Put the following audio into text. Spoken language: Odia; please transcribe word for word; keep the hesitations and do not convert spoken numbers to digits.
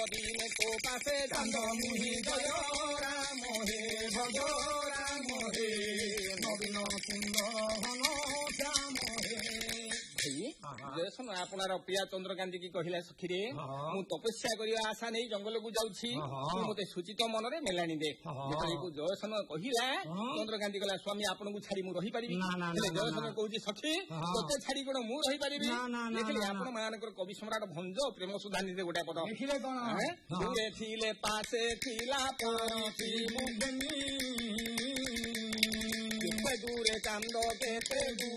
দিনে তো পাশে চান্দ মুহি জয় রাম হে ভজ রাম হে নবীন কুন্দ হন শ্যাম হে। ଜୟସନ ଆପଣାର ପ୍ରିୟା ଚନ୍ଦ୍ରକାନ୍ତି କି କହିଲା ସଖୀରେ ମୁଁ ତପସ୍ୟା କରିବା ଆଶା ନେଇ ଜଙ୍ଗଲକୁ ଯାଉଛି ତୁ ମୋତେ ସୂଚିତ ମନରେ ମେଲାଣି ଦେ। ଯେତେବେଳେ ଜୟସନ କହିଲା ଚନ୍ଦ୍ରକାନ୍ତି କହିଲା ସ୍ୱାମୀ ଆପଣଙ୍କୁ ଛାଡି ମୁଁ ରହିପାରିବି। ହେଲେ ଜୟସନ କହୁଛି ସଖୀ ତତେ ଛାଡି କଣ ମୁଁ ରହିପାରିବି। ଦେଖିଲେ ଆପଣ ମାନଙ୍କର କବି ସମ୍ରାଟ ଭଞ୍ଜ ପ୍ରେମ ସୁଧାନିଧି ଗୋଟେ ପଦ ଦୂରେ ଥିଲେ ପାଶେ ଥିଲା କେତେ ଦୂରେ ଚାନ୍ଦ କେତେ